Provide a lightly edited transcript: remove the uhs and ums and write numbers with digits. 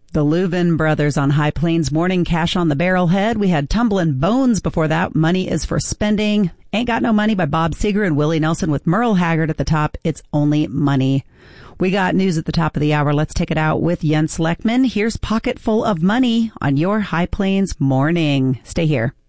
The Louvin Brothers on High Plains Morning, Cash on the Barrelhead. We had Tumblin' Bones before that. Money is for Spending. Ain't Got No Money by Bob Seger and Willie Nelson with Merle Haggard at the top. It's Only Money. We got news at the top of the hour. Let's take it out with Jens Lekman. Here's Pocket Full of Money on your High Plains Morning. Stay here.